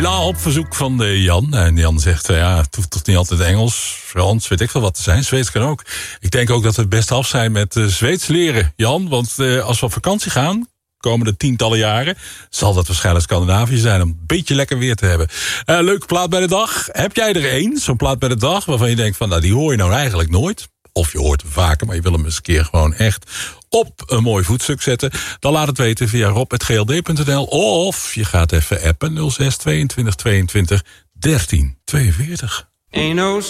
Nou, op verzoek van Jan. En Jan zegt, het hoeft toch niet altijd Engels, Frans, weet ik veel wat te zijn. Zweeds kan ook. Ik denk ook dat we het best af zijn met Zweeds leren, Jan. Want als we op vakantie gaan, komende tientallen jaren, zal dat waarschijnlijk Scandinavië zijn om een beetje lekker weer te hebben. Leuke plaat bij de dag. Heb jij er één, zo'n plaat bij de dag, waarvan je denkt van, nou, die hoor je nou eigenlijk nooit? Of je hoort hem vaker, maar je wil hem eens een keer gewoon echt op een mooi voetstuk zetten. Dan laat het weten via rob@gld.nl of je gaat even appen 06 22 22 13 42. Ain't no